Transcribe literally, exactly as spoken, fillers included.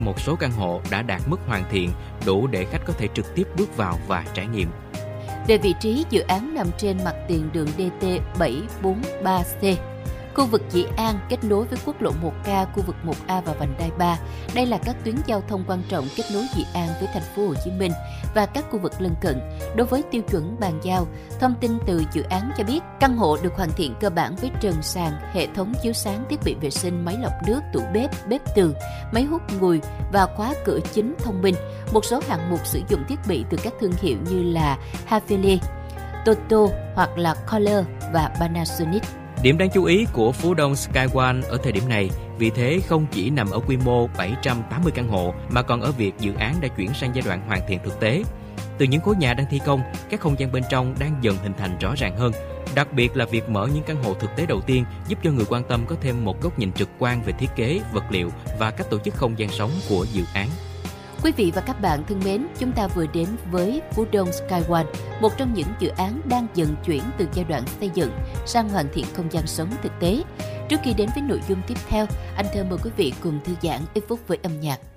Một số căn hộ đã đạt mức hoàn thiện đủ để khách có thể trực tiếp bước vào và trải nghiệm. Về vị trí, dự án nằm trên mặt tiền đường D T bảy bốn ba C. Khu vực Dĩ An kết nối với quốc lộ một K, khu vực một A và vành đai ba. Đây là các tuyến giao thông quan trọng kết nối Dĩ An với thành phố Hồ Chí Minh và các khu vực lân cận. Đối với tiêu chuẩn bàn giao, thông tin từ dự án cho biết căn hộ được hoàn thiện cơ bản với trần sàn, hệ thống chiếu sáng, thiết bị vệ sinh, máy lọc nước, tủ bếp, bếp từ, máy hút mùi và khóa cửa chính thông minh. Một số hạng mục sử dụng thiết bị từ các thương hiệu như là Haveli, Toto hoặc là Kohler và Panasonic. Điểm đáng chú ý của Phú Đông Skyone ở thời điểm này vì thế không chỉ nằm ở quy mô bảy trăm tám mươi căn hộ mà còn ở việc dự án đã chuyển sang giai đoạn hoàn thiện thực tế. Từ những khối nhà đang thi công, các không gian bên trong đang dần hình thành rõ ràng hơn. Đặc biệt là việc mở những căn hộ thực tế đầu tiên giúp cho người quan tâm có thêm một góc nhìn trực quan về thiết kế, vật liệu và cách tổ chức không gian sống của dự án. Quý vị và các bạn thân mến, chúng ta vừa đến với Phú Đông Skyone, một trong những dự án đang dần chuyển từ giai đoạn xây dựng sang hoàn thiện không gian sống thực tế. Trước khi đến với nội dung tiếp theo, anh Thơ mời quý vị cùng thư giãn ít phút với âm nhạc.